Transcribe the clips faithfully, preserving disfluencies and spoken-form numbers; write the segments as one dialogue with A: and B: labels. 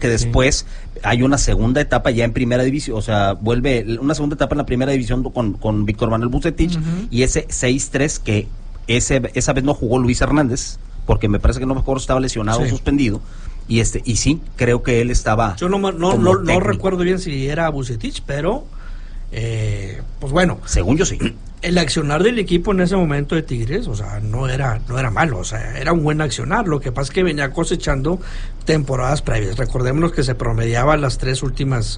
A: que después sí. hay una segunda etapa ya en primera división, o sea, vuelve una segunda etapa en la primera división con, con Víctor Manuel Vucetich, uh-huh. y ese seis tres que ese esa vez no jugó Luis Hernández, porque me parece que no mejor estaba lesionado o sí. suspendido, y este y sí, creo que él estaba...
B: Yo no no, no, no recuerdo bien si era Vucetich, pero eh, pues bueno.
A: Según yo sí.
B: El accionar del equipo en ese momento de Tigres, o sea, no era no era malo, o sea, era un buen accionar. Lo que pasa es que venía cosechando temporadas previas. Recordémonos que se promediaba las tres últimas,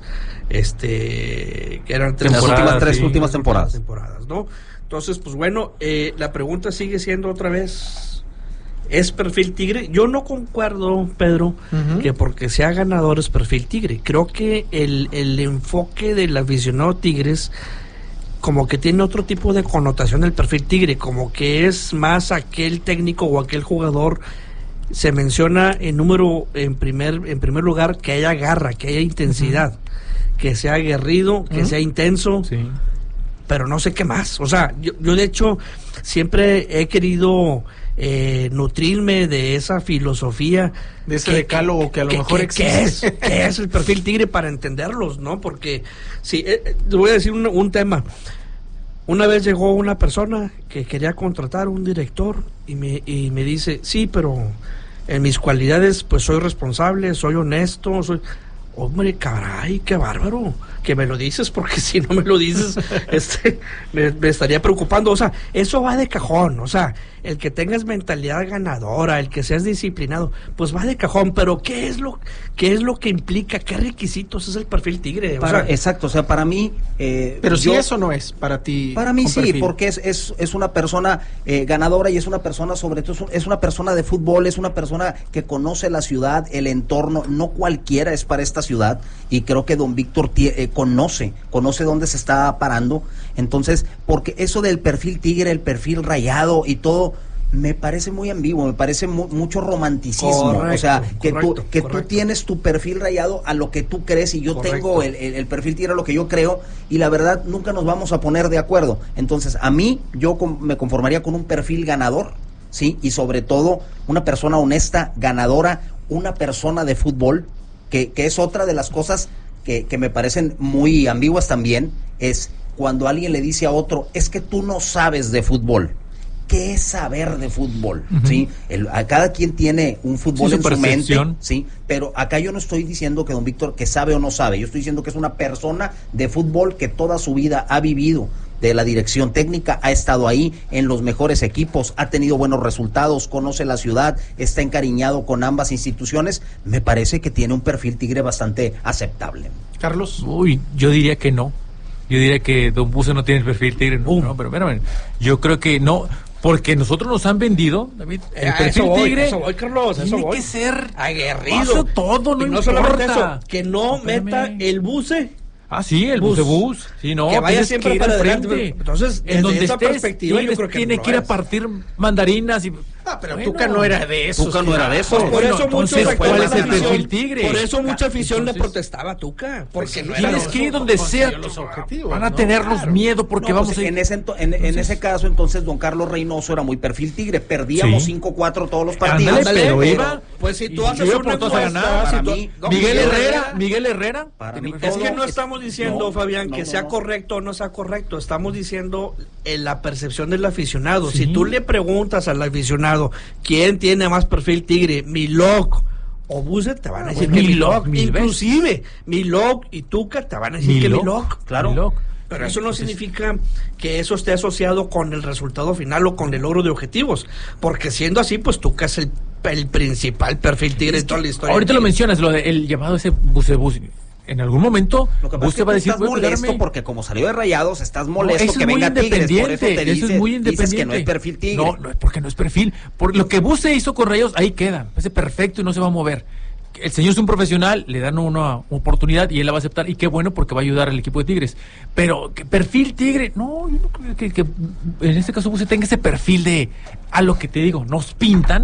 B: este, que eran tres
A: las últimas tres
B: sí,
A: últimas temporadas.
B: temporadas, ¿no? Entonces, pues bueno, eh, la pregunta sigue siendo otra vez, ¿es perfil Tigre? Yo no concuerdo, Pedro, uh-huh. que porque sea ganador es perfil Tigre. Creo que el, el enfoque del aficionado Tigres como que tiene otro tipo de connotación del perfil Tigre, como que es más aquel técnico o aquel jugador, se menciona en número, en primer, en primer lugar, que haya garra, que haya intensidad, uh-huh. que sea aguerrido, que uh-huh. sea intenso, sí. pero no sé qué más. O sea, yo, yo de hecho siempre he querido eh, nutrirme de esa filosofía,
C: de ese que, decálogo que a lo
B: que,
C: mejor
B: que,
C: existe.
B: ¿Qué es, qué es el perfil Tigre para entenderlos, no? Porque sí, eh, te voy a decir un, un tema. Una vez llegó una persona que quería contratar un director y me y me dice, sí, pero en mis cualidades pues soy responsable, soy honesto, soy... Hombre, caray, qué bárbaro que me lo dices, porque si no me lo dices este me, me estaría preocupando. O sea, eso va de cajón. O sea, el que tengas mentalidad ganadora, el que seas disciplinado, pues va de cajón. Pero ¿qué es lo qué es lo que implica? ¿Qué requisitos es el perfil Tigre?
A: Para,
B: o sea,
A: exacto, o sea, para mí
C: eh, pero si yo, eso no es para ti.
A: Para mí sí, perfil. Porque es, es, es una persona eh, ganadora, y es una persona, sobre todo, es una persona de fútbol, es una persona que conoce la ciudad, el entorno. No cualquiera es para esta ciudad, y creo que don Víctor tie, eh, conoce, conoce dónde se está parando. Entonces, porque eso del perfil Tigre, el perfil Rayado y todo, me parece muy ambiguo, me parece mu mucho romanticismo. Correcto, o sea, que, correcto, tú, que tú tienes tu perfil Rayado a lo que tú crees, y yo correcto. tengo el, el, el perfil Tigre a lo que yo creo, y la verdad nunca nos vamos a poner de acuerdo. Entonces, a mí, yo con, me conformaría con un perfil ganador, ¿sí? Y sobre todo, una persona honesta, ganadora, una persona de fútbol, que, que es otra de las cosas que, que me parecen muy ambiguas también, es cuando alguien le dice a otro, es que tú no sabes de fútbol. ¿Qué es saber de fútbol? Uh-huh. ¿Sí? El, a cada quien tiene un fútbol sí, en su, su mente, ¿sí? Pero acá yo no estoy diciendo que don Víctor que sabe o no sabe, yo estoy diciendo que es una persona de fútbol que toda su vida ha vivido de la dirección técnica, ha estado ahí en los mejores equipos, ha tenido buenos resultados, conoce la ciudad, está encariñado con ambas instituciones. Me parece que tiene un perfil Tigre bastante aceptable.
C: Carlos.
D: Uy, yo diría que no. Yo diría que don Buce no tiene el perfil Tigre. No, uh. no pero mira, yo creo que no. Porque nosotros nos han vendido, David, el
B: eh,
D: perfil
B: voy,
D: Tigre
B: eso voy, Carlos, eso
D: tiene
B: voy.
D: que ser
B: aguerrido.
D: Todo, no,
B: y no
D: importa.
B: solamente eso, que no
D: Espérame.
B: meta el buce.
D: Ah, sí, el bus, bus. Sí, no,
B: que vaya siempre
D: que
B: para adelante.
D: Frente.
B: Entonces,
D: en donde
B: esa
D: estés,
B: perspectiva, yo creo que
D: tiene
B: no
D: que ir a
B: es.
D: partir mandarinas y...
C: Ah, pero
D: bueno,
C: Tuca no era de eso.
A: Tuca no era de eso.
B: Pues por
D: bueno,
B: eso
D: entonces,
B: mucho
D: ¿cuál es el
B: afición,
D: perfil Tigre?
B: Por eso mucha afición
D: entonces,
B: le protestaba a Tuca. Porque no
D: tienes que ir donde sea.
C: Los objetivos,
D: van a
C: ¿no?
D: tenerlos
C: Claro.
D: miedo porque
A: no,
D: vamos
A: pues
D: a ir.
A: En ese, ento, en, en ese caso, entonces, don Carlos Reynoso era muy perfil Tigre. Perdíamos
D: sí.
A: cinco cuatro todos los partidos.
D: Ándale, pero
A: pero
D: iba.
B: Pues si tú
D: y
B: haces
D: yo
B: una
D: por todos a
B: encuesta,
D: ganar,
B: si
D: para
B: tú-
D: mí,
B: no,
D: Miguel
B: Miguel
D: Herrera, Miguel Herrera.
A: Para mí
B: Es
A: todo
B: que no
A: es-
B: estamos diciendo,
A: no,
B: Fabián,
A: no,
B: que
A: no,
B: sea
A: no.
B: correcto o no sea correcto. Estamos diciendo en la percepción del aficionado.
D: Sí.
B: Si tú le preguntas al aficionado quién tiene más perfil Tigre, Milok o Buce, te van a decir
D: Bueno,
B: que
D: Milok,
B: Milok.
D: mil
B: Inclusive, Milok y Tuca te van a decir que
D: Milok,
B: Milok.
A: claro.
D: Milok.
B: Pero eso no
D: Entonces,
B: significa que eso esté asociado con el resultado final o con el logro de objetivos. Porque siendo así, pues Tuca es el, el principal perfil Tigre de toda la historia.
D: Ahorita lo mencionas, lo de, el llamado ese buce bus. En algún momento,
A: Lo que pasa es que
D: Buce va a
A: tú
D: decir,
A: estás
D: voy a
A: molesto
D: cuidarme.
A: porque como salió de Rayados, estás molesto
D: No, eso
A: que
D: es muy
A: venga Tigres, por eso te
D: independiente,
A: dice,
D: eso es muy independiente.
A: dices que no es perfil Tigre.
D: No, no es porque no es perfil. Por lo que Buce hizo con Rayados, ahí queda. Es perfecto y no se va a mover. El señor es un profesional, le dan una oportunidad y él la va a aceptar. Y qué bueno porque va a ayudar al equipo de Tigres. Pero, ¿qué perfil Tigre? No, yo no creo que, que en este caso Buce tenga ese perfil de, a lo que te digo, nos pintan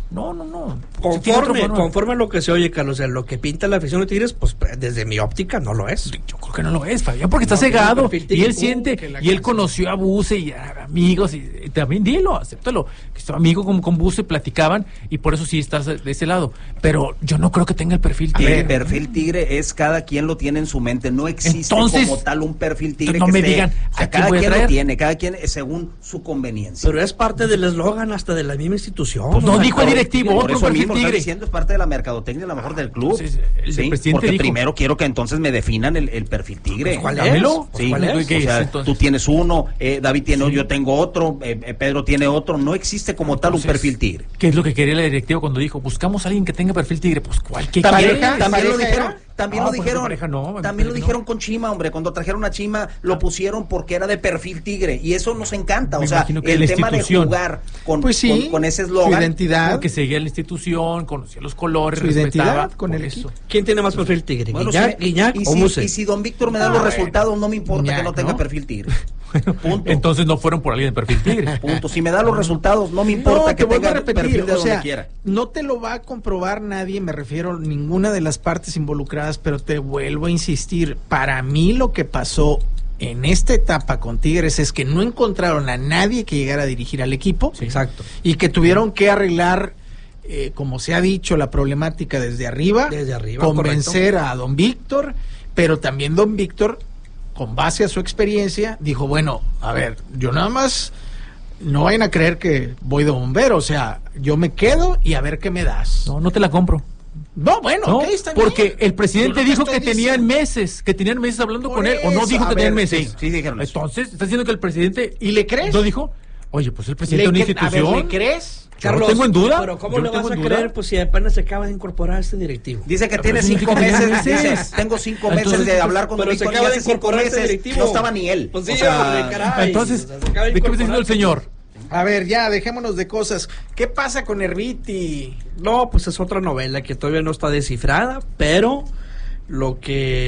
D: No, no, no.
B: Conforme, conforme a lo que se oye, Carlos, o sea, lo que pinta la afición de Tigres, pues desde mi óptica no lo es.
D: Yo creo que no lo es, Fabián, porque está
B: no,
D: cegado. Y él
B: uh,
D: siente, y él conoció a Buse y a amigos, y, y también dilo, acéptalo. Que su amigo con, con Buse platicaban, y por eso sí estás de ese lado. Pero yo no creo que tenga el perfil Tigre.
A: El perfil Tigre es cada quien lo tiene en su mente. No existe
D: entonces,
A: como tal un perfil Tigre
D: no
A: que
D: me
A: esté,
D: digan,
A: o sea,
D: ¿a quién
A: cada
D: voy a
A: quien
D: traer?
A: lo tiene, cada quien según su conveniencia.
B: Pero es parte del eslogan hasta de la misma institución.
D: Pues no,
B: o sea,
D: dijo el directivo,
A: Por
D: otro
A: eso
D: perfil
A: mismo lo está
D: Tigre.
A: diciendo, es parte de la mercadotecnia, a lo mejor del club.
D: Entonces, el
A: ¿sí?
D: presidente
A: Porque
D: dijo,
A: primero quiero que entonces me definan el, el perfil Tigre.
B: Pues, ¿cuál es?
A: Dámelo.
B: Pues,
A: Sí,
B: ¿cuál es?
A: o sea,
D: Entonces,
A: tú tienes uno, eh, David tiene,
D: sí.
A: yo tengo otro, eh, eh, Pedro tiene otro. No existe como tal
D: Entonces,
A: un perfil Tigre.
D: ¿qué es lo que quería la directiva cuando dijo, buscamos a alguien que tenga perfil Tigre? Pues cualquier
A: También,
C: ¿Pareja?
A: también lo
C: ¿Pareja
A: dijeron,
C: era?
A: también
D: No,
A: lo
D: pues,
A: dijeron,
D: pareja no, me
A: también lo
D: parece que
A: dijeron
D: no.
A: con Chima, hombre, cuando trajeron a Chima lo pusieron porque era de perfil Tigre y eso nos encanta,
D: Me
A: o sea,
D: imagino que
A: el
D: la
A: tema de
D: institución.
A: jugar con,
C: Pues sí,
A: con, con ese
C: su
A: eslogan.
C: identidad.
D: Porque seguía la institución, conocía los colores,
C: Su
D: respetaba.
C: identidad con
D: por
C: el
D: eso.
C: equipo.
B: ¿Quién tiene más perfil Tigre?
A: Bueno,
B: ¿Guiñac,
A: si-
B: Guiñac
A: y,
B: o
A: si,
B: Buse?
A: y si don Víctor me da los
C: Ah,
A: resultados, no me importa
C: Guiñac,
A: que no tenga
C: ¿no?
A: perfil Tigre.
D: Bueno,
A: Punto.
D: entonces no fueron por alguien de perfil Tigre.
A: Punto. Si me da los resultados, no me importa
C: No,
A: que
C: te vuelvo
A: tenga
C: a repetir,
A: perfil de
C: o
A: donde
C: sea,
A: quiera.
C: no te lo va a comprobar nadie, me refiero a ninguna de las partes involucradas, pero te vuelvo a insistir, para mí lo que pasó en esta etapa con Tigres es que no encontraron a nadie que llegara a dirigir al equipo.
D: Sí.
B: Exacto.
C: Y que tuvieron que arreglar, eh, como se ha dicho, la problemática desde arriba,
B: Desde arriba,
C: convencer a don Víctor, pero también don Víctor, con base a su experiencia, dijo, bueno, a ver, yo nada más, no vayan a creer que voy de bombero, o sea, yo me quedo y a ver qué me das.
D: No, no te la compro.
C: No, bueno,
D: No,
C: ok, está bien.
D: porque el presidente
C: Yo no te
D: dijo
C: estoy
D: que tenían
C: diciendo.
D: meses, que tenían meses hablando
C: Por
D: con él, o no
C: eso,
D: dijo
C: a
D: que tenían
C: ver,
D: meses.
A: sí, sí dijeron eso.
D: Entonces, está diciendo que el presidente...
C: ¿Y le crees?
D: ¿No dijo? Oye, pues el presidente de
C: ¿Le
D: una
C: cre- a ver,
D: institución...
C: ¿le crees?
D: Yo no tengo en duda.
B: Pero ¿cómo
D: Yo
B: le
D: no tengo
B: vas a
D: en duda.
B: creer pues si apenas se acaba de incorporar a este directivo?
A: Dice que
D: Pero
A: tiene
D: eso
A: cinco
D: significa que
A: meses,
D: tiene
A: dice,
D: meses.
A: tengo cinco
D: Entonces,
A: meses de hablar con
B: pero
A: don
B: se
A: Víctor y
B: acaba de
A: hace cinco
B: incorporar este
A: meses
B: directivo.
A: no estaba ni él.
B: Pues sí,
A: O sea,
B: hombre, caray.
D: Entonces,
B: O sea, se acaba de
D: ¿de qué me está diciendo el
B: incorporar.
D: señor?
C: A ver, ya, dejémonos de cosas. ¿Qué pasa con Herviti?
B: No, pues es otra novela que todavía no está descifrada, pero lo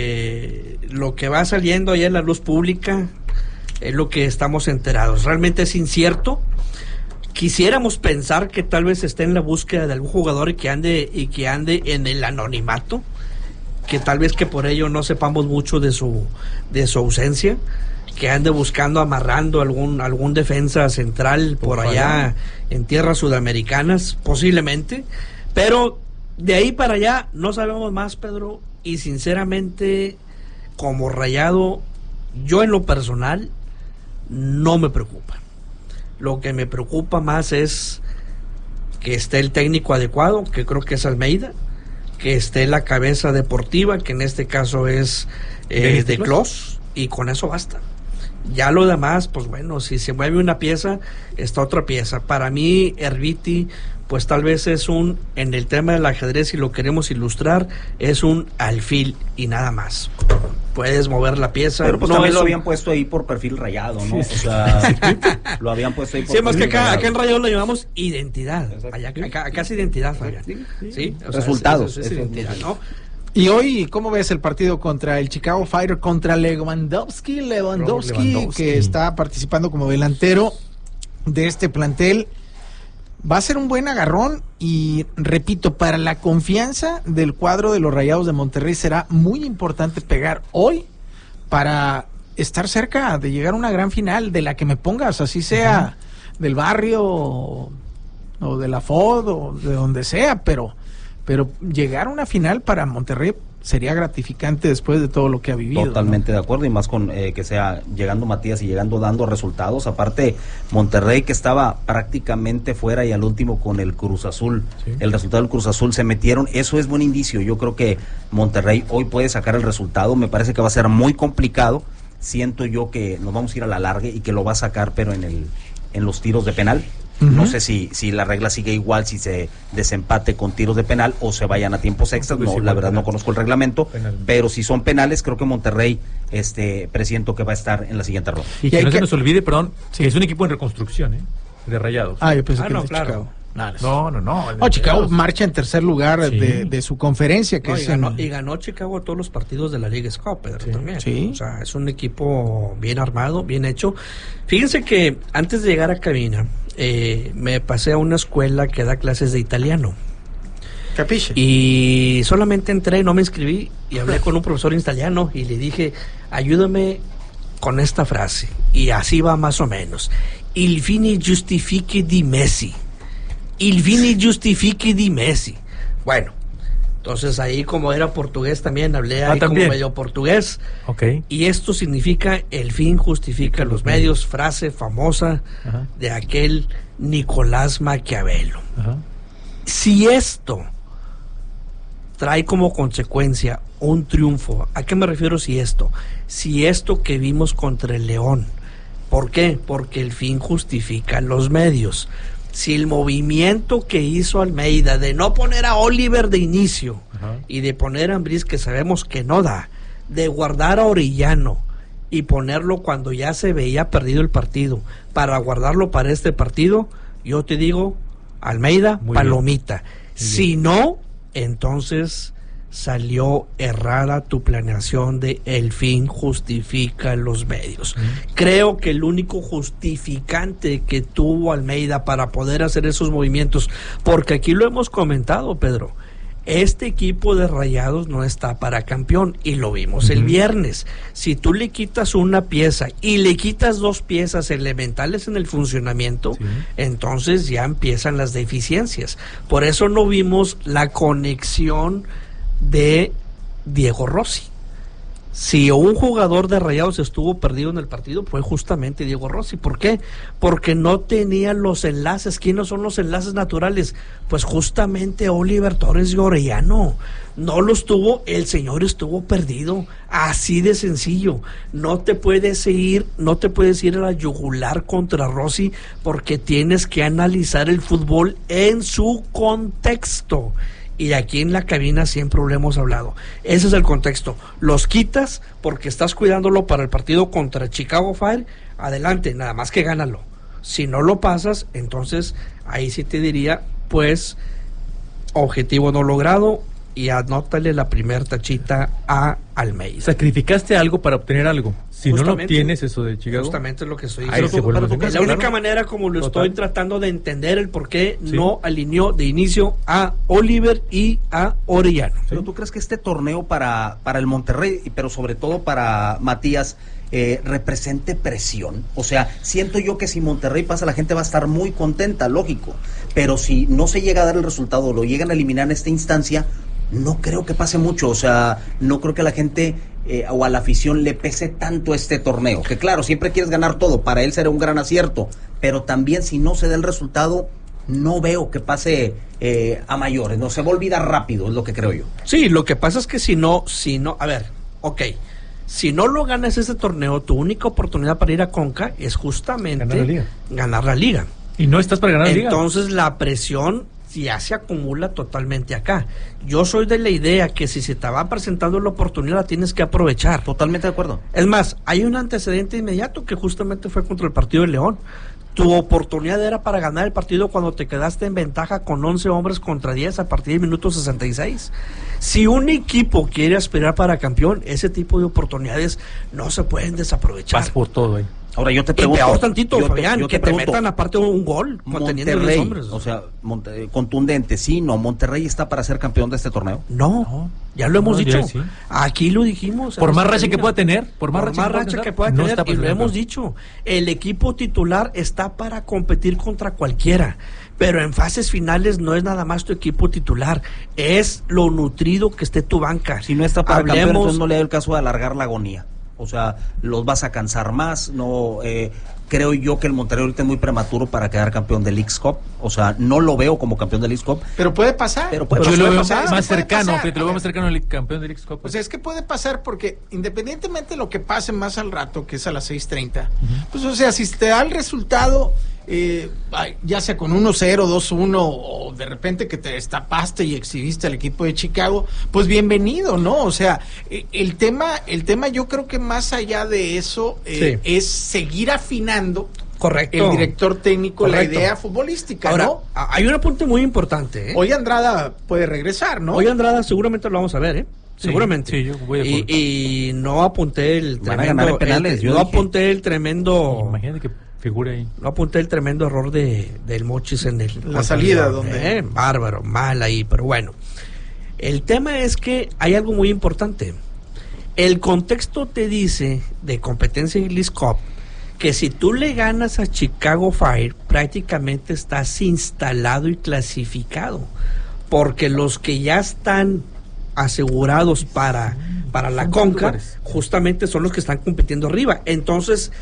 B: que lo que va saliendo allá en la luz pública es lo que estamos enterados. Realmente es incierto. Quisiéramos pensar que tal vez esté en la búsqueda de algún jugador y que ande y que ande en el anonimato, que tal vez que por ello no sepamos mucho de su de su ausencia, que ande buscando, amarrando algún algún defensa central por allá en tierras sudamericanas, posiblemente, pero de ahí para allá no sabemos más, Pedro, y sinceramente, como Rayado, yo en lo personal no me preocupa. Lo que me preocupa más es que esté el técnico adecuado, que creo que es Almeida, que esté la cabeza deportiva, que en este caso es eh, de Clos, y con eso basta. Ya lo demás, pues bueno, si se mueve una pieza, está otra pieza. Para mí, Herviti, pues tal vez es un, en el tema del ajedrez, si lo queremos ilustrar, es un alfil y nada más. Puedes mover la pieza.
A: Pero pues
B: no
A: también
B: es
A: lo
B: un-
A: habían puesto ahí por perfil rayado, ¿no? O sea, lo habían puesto ahí por
B: Sí, más que
A: perfil
B: acá,
A: rayado.
B: acá en Rayo lo llamamos identidad.
A: Exacto.
B: Allá, acá, acá es identidad, Fabián.
A: Sí, sí.
B: Sí, o sea,
A: Resultados.
B: es- es- es
A: Eso es
B: identidad,
A: muy
B: ¿no?
C: Y hoy, ¿cómo ves el partido contra el Chicago Fire, contra Lewandowski? Lewandowski,
D: Lewandowski.
C: que está participando como delantero de este plantel. Va a ser un buen agarrón y, repito, para la confianza del cuadro de los Rayados de Monterrey será muy importante pegar hoy para estar cerca de llegar a una gran final de la que me pongas, así sea del barrio o, o de la F O D o de donde sea, pero... pero llegar a una final para Monterrey sería gratificante después de todo lo que ha vivido.
A: Totalmente
C: ¿no?
A: de acuerdo, y más con eh, que sea llegando Matías y llegando dando resultados. Aparte, Monterrey, que estaba prácticamente fuera y al último con el Cruz Azul,
D: Sí.
A: el resultado del Cruz Azul se metieron, eso es buen indicio. Yo creo que Monterrey hoy puede sacar el resultado, me parece que va a ser muy complicado. Siento yo que nos vamos a ir a la larga y que lo va a sacar, pero en el en los tiros de penal.
C: Uh-huh.
A: No sé si, si la regla sigue igual, si se desempate con tiros de penal o se vayan a tiempos extras.
D: Pues
A: No,
D: igual
A: la verdad
D: penal.
A: no conozco el reglamento,
D: Penal.
A: pero si son penales, creo que Monterrey, este, presiento que va a estar en la siguiente ronda.
D: Y
C: Y
D: que
C: hay
D: no
C: que-
D: se nos olvide, perdón, que es un equipo en reconstrucción, ¿eh? De Rayados.
C: Ah, yo pensé
B: Ah,
C: que
B: no,
C: el de
B: claro.
C: Chicago.
D: No, no, no.
C: Oh, Chicago marcha en tercer lugar sí. de, de su conferencia. Que
B: no,
C: es
B: y, ganó,
C: en...
B: y ganó Chicago todos los partidos de la Liga Cup, Pedro,
C: sí,
B: también.
C: Sí.
B: O sea, es un equipo bien armado, bien hecho. Fíjense que antes de llegar a cabina, eh, me pasé a una escuela que da clases de italiano.
C: Capisce.
B: Y solamente entré, no me inscribí, y hablé con un profesor italiano y le dije, ayúdame con esta frase. Y así va más o menos. Il fine giustifichi di Messi. Il fine giustifichi di Messi. Bueno, entonces ahí como era portugués también, hablé ahí ah, como medio portugués.
D: Okay.
B: Y esto significa el fin justifica los medios, frase famosa Ajá. de aquel Nicolás Maquiavelo. Ajá. Si esto trae como consecuencia un triunfo, ¿a qué me refiero si esto? Si esto que vimos contra el León, ¿por qué? Porque el fin justifica los medios. Si el movimiento que hizo Almeida de no poner a Oliver de inicio Ajá. y de poner a Ambriz, que sabemos que no da, de guardar a Orellano y ponerlo cuando ya se veía perdido el partido, para guardarlo para este partido, yo te digo, Almeida, Muy palomita. Si no, entonces salió errada tu planeación de el fin justifica los medios. Mm. Creo que el único justificante que tuvo Almeida para poder hacer esos movimientos, porque aquí lo hemos comentado, Pedro, este equipo de Rayados no está para campeón y lo vimos uh-huh. el viernes. Si tú le quitas una pieza y le quitas dos piezas elementales en el funcionamiento, sí. entonces ya empiezan las deficiencias. Por eso no vimos la conexión de Diego Rossi. Si un jugador de Rayados estuvo perdido en el partido, fue justamente Diego Rossi. ¿Por qué? Porque no tenía los enlaces. ¿Quiénes son los enlaces naturales? Pues justamente Oliver Torres y Orellano. No los tuvo, el señor estuvo perdido. Así de sencillo. No te puedes ir, no te puedes ir a la yugular contra Rossi, porque tienes que analizar el fútbol en su contexto. Y aquí en la cabina siempre lo hemos hablado. Ese es el contexto. Los quitas porque estás cuidándolo para el partido contra Chicago Fire. Adelante, nada más que gánalo. Si no lo pasas, entonces ahí sí te diría, pues, objetivo no logrado, y anótale la primer tachita a Almeida.
D: Sacrificaste algo para obtener algo. Si justamente, no lo tienes, eso de Chicago.
B: Justamente es lo que estoy
D: diciendo.
B: Es la única claro. manera como lo Total. estoy tratando de entender el por qué sí. no alineó de inicio a Oliver y a Orellano.
A: ¿Sí? Pero tú crees que este torneo para, para el Monterrey, pero sobre todo para Matías, eh, represente presión? O sea, siento yo que si Monterrey pasa, la gente va a estar muy contenta, lógico. Pero si no se llega a dar el resultado, lo llegan a eliminar en esta instancia, no creo que pase mucho. O sea, no creo que a la gente eh, o a la afición le pese tanto este torneo, que claro, siempre quieres ganar todo, para él será un gran acierto, pero también si no se da el resultado, no veo que pase eh, a mayores, no se va a olvidar rápido, es lo que creo yo.
B: Sí, lo que pasa es que si no, si no, a ver, ok, si no lo ganas ese torneo, tu única oportunidad para ir a Conca es justamente ganar la liga. Ganar la liga.
D: Y no estás para ganar la liga.
B: Entonces la presión ya se acumula totalmente acá. Yo soy de la idea que si se te va presentando la oportunidad, la tienes que aprovechar.
A: Totalmente de acuerdo.
B: Es más, hay un antecedente inmediato que justamente fue contra el partido de León. Tu oportunidad era para ganar el partido cuando te quedaste en ventaja con once hombres contra diez a partir del minuto sesenta y seis. Si un equipo quiere aspirar para campeón, ese tipo de oportunidades no se pueden desaprovechar.
D: Vas por todo ahí.
A: Ahora yo te pregunto,
B: y peor tantito,
A: yo
B: Fabián,
A: te, yo
B: que
A: te,
B: te
A: pregunto,
B: metan aparte un gol
A: conteniendo los hombres. O sea, Monte, contundente, sí, no, Monterrey está para ser campeón de este torneo.
B: No, no ya lo hemos no, dicho. Sí. Aquí lo dijimos.
D: Por más racha que pueda tener, por más
B: por
D: racha,
B: más racha que pueda tener, no y lo hemos dicho. El equipo titular está para competir contra cualquiera. Pero en fases finales no es nada más tu equipo titular, es lo nutrido que esté tu banca.
A: Si no está para Hablemos, campeón, entonces no le da el caso de alargar la agonía. O sea, los vas a cansar más. No eh, creo yo que el Monterrey ahorita es muy prematuro para quedar campeón del Leagues Cup. O sea, no lo veo como campeón del Leagues Cup.
C: Pero puede pasar.
A: Pero puede,
D: pero
A: pasar,
D: yo lo veo
A: pasar,
D: más cercano,
C: pasar.
D: que te lo veo más cercano al campeón del Leagues Cup.
C: O sea, es que puede pasar porque independientemente de lo que pase más al rato, que es a las seis treinta, uh-huh. pues o sea, si te da el resultado, eh, ya sea con uno cero, dos uno, o de repente que te destapaste y exhibiste al equipo de Chicago, pues bienvenido, ¿no? O sea, el tema, el tema yo creo que más allá de eso eh, sí. es seguir afinando
B: Correcto.
C: el director técnico
B: Correcto.
C: la idea futbolística,
B: Ahora,
C: ¿no?
B: a- hay un apunte muy importante, ¿eh?
C: Hoy Andrada puede regresar, ¿no?
B: Hoy Andrada seguramente lo vamos a ver, ¿eh?
D: Sí,
B: Seguramente.
D: sí, yo voy de
B: y,
D: acuerdo.
B: y no apunté el
A: Van a
B: tremendo...
A: ganar en penales,
B: el-
A: yo
B: no
A: dije.
B: apunté el tremendo...
D: Imagínate que figure ahí.
B: No apunté el tremendo error de del Mochis en el...
C: La salida, donde-
B: Eh, bárbaro, mal ahí, pero bueno. El tema es que hay algo muy importante. El contexto te dice, de competencia en Leagues Cup, que si tú le ganas a Chicago Fire, prácticamente estás instalado y clasificado. Porque los que ya están asegurados para, para la
D: Son
B: Conca,
D: lugares.
B: justamente son los que están compitiendo arriba. Entonces,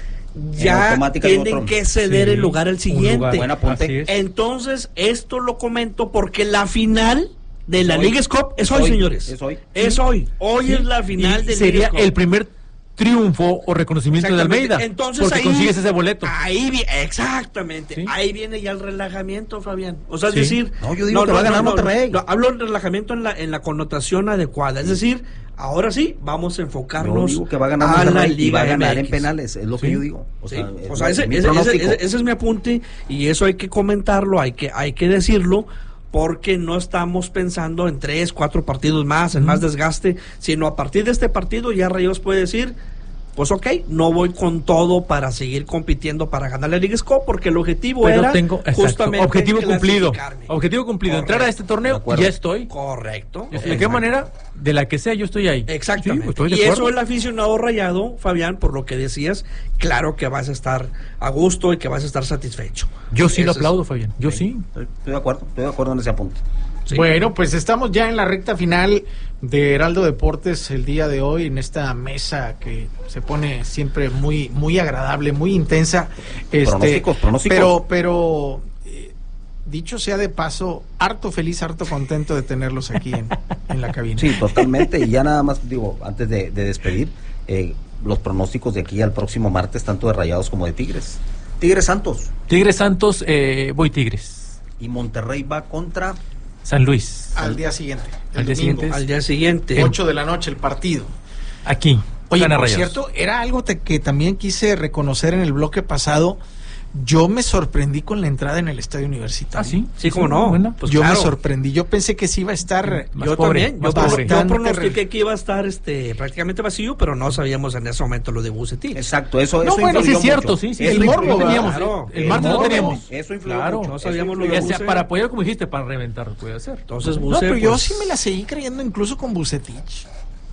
B: ya
A: automática
B: tienen
A: otro.
B: que ceder
D: Sí,
B: el lugar al
D: un
B: siguiente.
D: lugar.
A: Buen apunte.
D: Así es.
B: Entonces, esto lo comento porque la final de la
A: Hoy.
B: Leagues Cup es hoy,
A: Hoy.
B: señores.
A: Es hoy.
B: Es hoy. Hoy
D: Sí,
B: es la final
D: y
B: de
D: sería
B: Leagues Cup.
D: el primer triunfo o reconocimiento de
B: Exactamente.
D: Almeida.
B: Entonces
D: porque
B: ahí,
D: consigues ese boleto.
B: Ahí vi- exactamente.
D: Sí.
B: Ahí viene ya el relajamiento, Fabián. O sea, es
D: Sí.
B: decir,
A: No, yo digo que va a ganar Monterrey.
B: no, hablo de relajamiento en la en la connotación adecuada, es decir, ahora sí vamos a
A: Yo
B: enfocarnos
A: digo que va a ganar
B: a la
A: Monterrey y
B: Liga
A: va a ganar
B: M X.
A: en penales, es lo que
D: Sí.
A: yo digo. O
B: Sí,
A: sea,
B: o
A: es
B: sea,
A: lo-
B: ese,
A: mi
B: ese-
A: pronóstico.
B: ese- ese es mi apunte y eso hay que comentarlo, hay que, hay que decirlo, porque no estamos pensando en tres, cuatro partidos más, en más desgaste, sino a partir de este partido ya Rayados puede decir, pues ok, no voy con todo para seguir compitiendo para ganar la Leagues Cup, porque el objetivo
D: Pero
B: era
D: tengo exacto,
B: justamente
D: objetivo cumplido.
B: clasificarme.
D: Objetivo cumplido.
B: Correcto.
D: Entrar a este
A: De
D: torneo
A: acuerdo.
D: ya estoy.
B: Correcto.
D: ¿De qué
B: Exacto.
D: manera? De la que sea, yo estoy ahí.
B: Exactamente.
D: Sí, estoy de
B: y
D: acuerdo.
B: eso el aficionado rayado, Fabián, por lo que decías, claro que vas a estar a gusto y que vas a estar satisfecho.
D: Yo sí lo
B: Eso es-
D: aplaudo, Fabián. Yo sí.
A: Estoy estoy de acuerdo, estoy de acuerdo en ese apunte.
B: Sí.
C: Bueno, pues estamos ya en la recta final de Heraldo Deportes el día de hoy, en esta mesa que se pone siempre muy muy agradable, muy intensa. Este,
A: Pronósticos, pronósticos.
C: Pero, pero eh, dicho sea de paso, harto feliz, harto contento de tenerlos aquí en, en la cabina.
A: Sí, totalmente. Y ya nada más digo, antes de, de despedir, eh, los pronósticos de aquí al próximo martes, tanto de Rayados como de Tigres. Tigres Santos
D: Tigres Santos, eh, voy Tigres.
A: y Monterrey va contra...
D: San Luis.
C: Al día siguiente, el
D: Al día
C: domingo,
D: siguiente.
B: Al día siguiente.
C: ocho de la noche el partido.
D: Aquí.
C: Oye,
D: Gana
C: por
D: Rayados.
C: cierto, era algo te- que también quise reconocer en el bloque pasado. Yo me sorprendí con la entrada en el estadio universitario.
D: Ah, sí.
B: Sí, cómo no.
D: Bueno,
B: Pues
C: yo
B: claro.
C: me sorprendí. Yo pensé que sí iba a estar.
D: Más
B: Yo
D: pobre,
B: también, yo,
D: más
B: pro-
D: pobre.
B: yo
C: Bastante
B: pronostiqué
C: re-
B: que iba a estar este prácticamente vacío, pero no sabíamos en ese momento lo de Bucetich.
A: Exacto, eso,
C: No,
A: eso
C: bueno,
D: Sí,
A: influyó
D: es cierto,
A: mucho.
D: sí, sí.
A: Eso
C: El morbo,
A: influyó
C: ¿verdad?
D: teníamos.
B: Claro.
D: El
A: El
D: martes lo
A: morbo,
D: teníamos.
A: Eso influyó
D: Claro.
A: mucho.
B: No
A: eso
B: sabíamos lo
A: influyó
B: de
D: Ya sea
B: Buse.
D: para apoyar, como dijiste, para reventar, puede ser.
B: Entonces
C: No,
B: Buse,
C: pero yo
B: pues,
C: sí me la seguí creyendo incluso con Bucetich.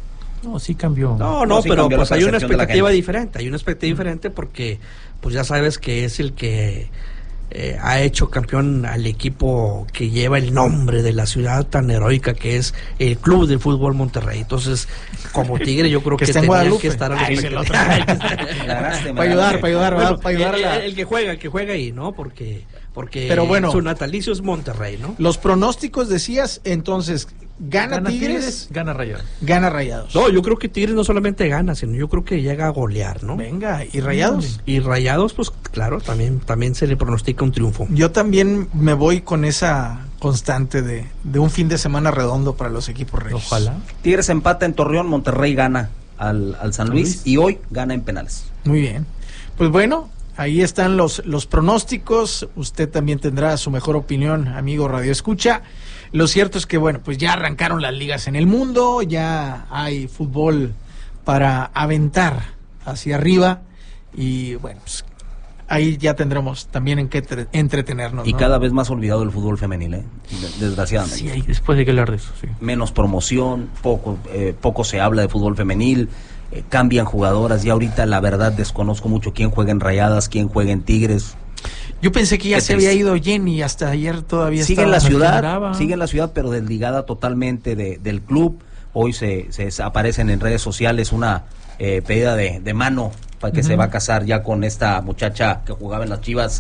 D: No, sí cambió.
B: No, no,
A: No, sí
B: pero
A: cambió la
B: pues hay una
A: percepción de la
B: expectativa
A: gente.
B: diferente, hay una expectativa diferente porque pues ya sabes que es el que eh, ha hecho campeón al equipo que lleva el nombre de la ciudad tan heroica que es el Club de Fútbol Monterrey. Entonces, como Tigre yo creo
C: Que
B: que,
C: está en
B: tenía
C: Guadalupe.
B: que estar a la
C: Ay, se lo
B: expectativa.
A: Me ganaste, me
C: Para ayudar,
A: ganaste.
C: para ayudar,
B: Bueno,
C: ¿verdad? Para ayudar a
B: el,
C: la-
B: el- el que juega, el que juega ahí, ¿no? Porque porque
C: Pero bueno.
B: su natalicio es Monterrey, ¿no?
C: Los pronósticos decías, entonces, gana,
D: Gana
C: Tigres,
D: Tigres, gana Rayados.
C: gana Rayados.
B: No, yo creo que Tigres no solamente gana, sino yo creo que llega a golear, ¿no?
C: Venga, ¿y Rayados?
B: Y Rayados, pues claro, también, también se le pronostica un triunfo.
C: Yo también me voy con esa constante de, de un fin de semana redondo para los equipos reyes.
D: Ojalá.
A: Tigres empata en Torreón, Monterrey gana al, al San Luis,
D: Luis.
A: y hoy gana en penales.
C: Muy bien. Pues bueno, ahí están los, los pronósticos. Usted también tendrá su mejor opinión, amigo Radio Escucha. Lo cierto es que, bueno, pues ya arrancaron las ligas en el mundo, ya hay fútbol para aventar hacia arriba y, bueno, pues ahí ya tendremos también en qué tre- entretenernos.
A: Y
C: ¿no?
A: cada vez más olvidado el fútbol femenil, ¿eh? De- desgraciadamente.
D: Sí, ahí después hay que hablar de eso, sí.
A: Menos promoción, poco, eh, poco se habla de fútbol femenil, eh, cambian jugadoras, y ahorita la verdad desconozco mucho quién juega en Rayadas, quién juega en Tigres.
C: Yo pensé que ya
A: Qué
C: se
A: triste.
C: había ido Jenny, hasta ayer todavía
A: Sigue en
C: estaba.
A: la ciudad,
D: regeneraba.
A: sigue en la ciudad, pero desligada totalmente de, del club. Hoy se, se aparecen en redes sociales una eh, pedida de, de mano para que
D: Ujú.
A: se va a casar ya con esta muchacha que jugaba en las Chivas,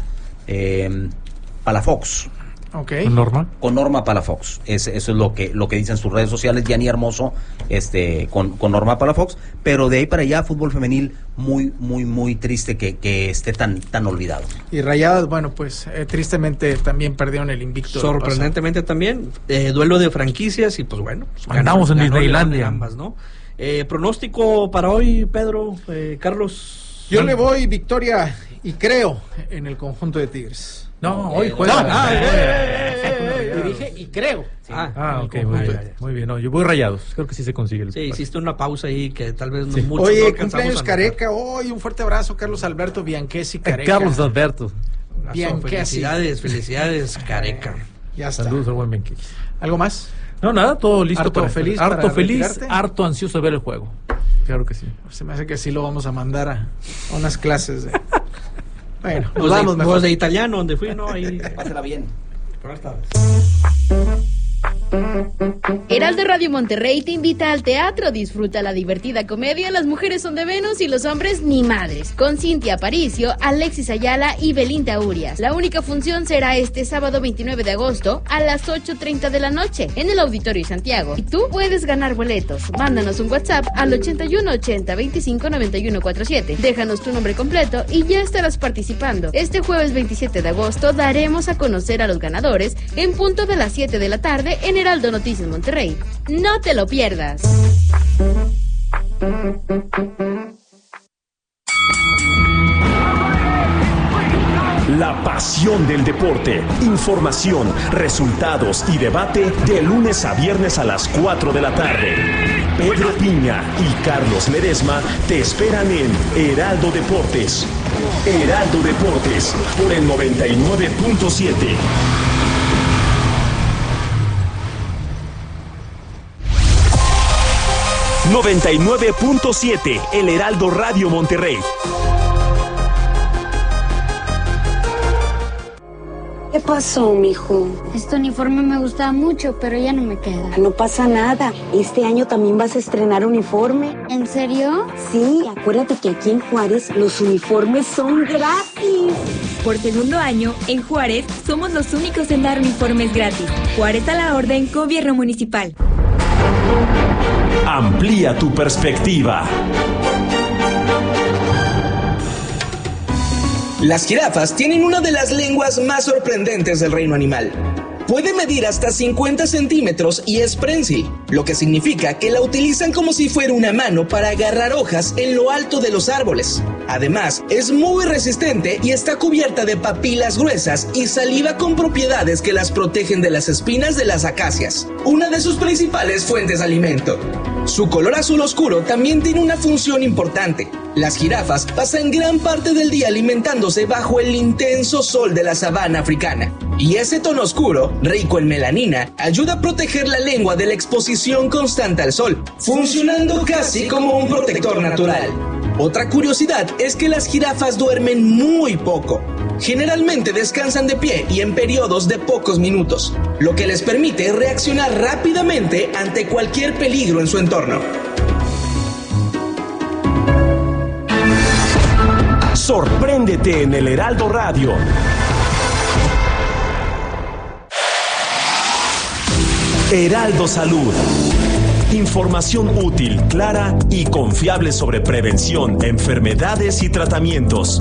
A: eh, Palafox,
C: Ok.
D: Norma.
A: con Norma Palafox. Es, eso es lo que lo que dicen sus redes sociales, Gianni Hermoso, este, con, con Norma Palafox. Pero de ahí para allá, fútbol femenil muy, muy, muy triste que, que esté tan, tan olvidado.
C: Y Rayadas, bueno, pues eh, tristemente también perdieron el invicto. del
B: Sorprendentemente también, eh, duelo de franquicias y pues bueno, pues,
D: Andamos en
B: ganó León
D: Disneylandia.
B: en ambas, ¿no? Eh, pronóstico para hoy, Pedro, eh, Carlos.
C: pasado. Yo le voy victoria y creo en el conjunto de Tigres.
D: No, hoy juega.
C: No, ah, eh, eh, eh, eh, y dije y creo.
B: Sí.
D: Ah,
B: Ah,
D: ok, muy bien, muy bien. No, yo voy Rayados, creo que sí se consigue el
B: Sí,
D: partido.
B: hiciste una pausa ahí que tal vez no
D: Sí.
B: mucho
C: Oye,
B: no alcanzamos
C: cumpleaños
B: a notar.
C: Careca, hoy un fuerte abrazo, Carlos Alberto Bianchesi
D: Eh,
C: Careca.
D: Carlos Alberto.
C: Bianchesi.
B: Felicidades, felicidades, Careca.
C: Ya está.
D: Saludos al buen Bianchesi.
C: ¿Algo más?
D: No, nada, todo listo.
C: ¿Harto
D: para
C: feliz
D: harto
C: para
D: feliz,
C: retirarte?
D: harto ansioso de ver el juego. Claro que sí.
C: Se me hace que sí lo vamos a mandar a, a unas clases de... Bueno, nos
B: Los
C: vamos
B: de,
C: mejor.
B: los de italiano, donde fui, ¿no? Ahí.
A: Pásela bien.
B: Buenas tardes.
E: Heraldo Radio Monterrey te invita al teatro. Disfruta la divertida comedia Las mujeres son de Venus y los hombres ni madres, con Cintia Aparicio, Alexis Ayala y Belinda Urias. La única función será este sábado veintinueve de agosto a las ocho treinta de la noche en el Auditorio Santiago. Y tú puedes ganar boletos. Mándanos un WhatsApp al ochenta y uno ochenta veinticinco noventa y uno cuarenta y siete. Déjanos tu nombre completo y ya estarás participando. Este jueves veintisiete de agosto daremos a conocer a los ganadores en punto de las siete de la tarde en Heraldo Noticias Monterrey. No te lo pierdas.
F: La pasión del deporte, información, resultados y debate de lunes a viernes a las cuatro de la tarde. Pedro Piña y Carlos Ledesma te esperan en Heraldo Deportes. Heraldo Deportes por el noventa y nueve punto siete. noventa y nueve punto siete, El Heraldo Radio Monterrey.
G: ¿Qué pasó, mijo?
H: Este uniforme me gustaba mucho, pero ya no me queda.
G: No pasa nada. Este año también vas a estrenar uniforme.
H: ¿En serio?
G: Sí, acuérdate que aquí en Juárez los uniformes son gratis.
I: Por segundo año, en Juárez, somos los únicos en dar uniformes gratis. Juárez a la orden, Gobierno Municipal.
F: Amplía tu perspectiva.
J: Las jirafas tienen una de las lenguas más sorprendentes del reino animal. Puede medir hasta cincuenta centímetros y es prensil, lo que significa que la utilizan como si fuera una mano para agarrar hojas en lo alto de los árboles. Además, es muy resistente y está cubierta de papilas gruesas y saliva con propiedades que las protegen de las espinas de las acacias, una de sus principales fuentes de alimento. Su color azul oscuro también tiene una función importante. Las jirafas pasan gran parte del día alimentándose bajo el intenso sol de la sabana africana. Y ese tono oscuro, rico en melanina, ayuda a proteger la lengua de la exposición constante al sol, funcionando casi como un protector natural. Otra curiosidad es que las jirafas duermen muy poco. Generalmente descansan de pie y en periodos de pocos minutos, lo que les permite reaccionar rápidamente ante cualquier peligro en su entorno.
F: Sorpréndete en el Heraldo Radio. Heraldo Salud. Información útil, clara y confiable sobre prevención, enfermedades y tratamientos.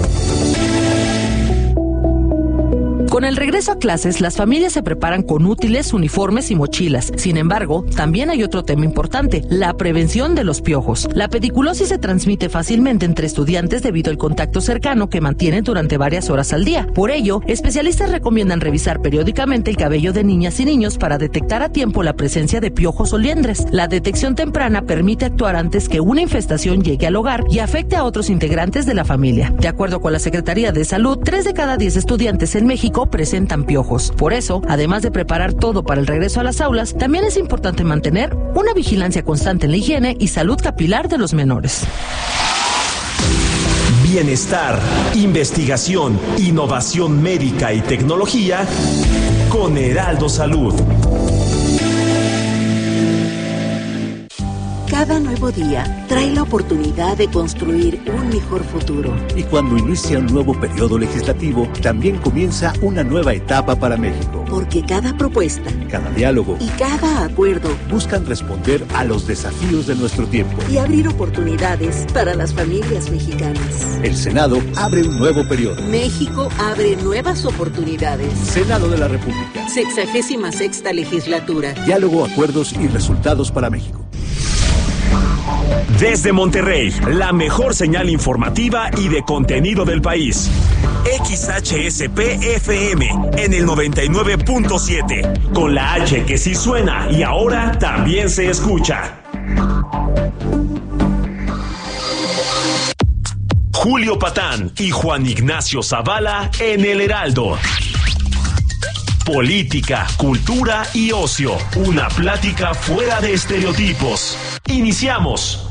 K: Con el regreso a clases, las familias se preparan con útiles, uniformes y mochilas. Sin embargo, también hay otro tema importante, la prevención de los piojos. La pediculosis se transmite fácilmente entre estudiantes debido al contacto cercano que mantienen durante varias horas al día. Por ello, especialistas recomiendan revisar periódicamente el cabello de niñas y niños para detectar a tiempo la presencia de piojos o liendres. La detección temprana permite actuar antes que una infestación llegue al hogar y afecte a otros integrantes de la familia. De acuerdo con la Secretaría de Salud, tres de cada diez estudiantes en México presentan piojos. Por eso, además de preparar todo para el regreso a las aulas, también es importante mantener una vigilancia constante en la higiene y salud capilar de los menores.
F: Bienestar, investigación, innovación médica y tecnología con Heraldo Salud.
L: Cada nuevo día trae la oportunidad de construir un mejor futuro.
M: Y cuando inicia un nuevo periodo legislativo, también comienza una nueva etapa para México.
L: Porque cada propuesta,
M: cada diálogo
L: y cada acuerdo
M: buscan responder a los desafíos de nuestro tiempo
L: y abrir oportunidades para las familias mexicanas.
M: El Senado abre un nuevo periodo.
L: México abre nuevas oportunidades.
M: Senado de la República.
L: Sexagésima sexta legislatura.
M: Diálogo, acuerdos y resultados para México.
F: Desde Monterrey, la mejor señal informativa y de contenido del país. X H S P F M en el noventa y nueve punto siete, con la H que sí suena y ahora también se escucha. Julio Patán y Juan Ignacio Zavala en El Heraldo. Política, cultura y ocio. Una plática fuera de estereotipos. Iniciamos.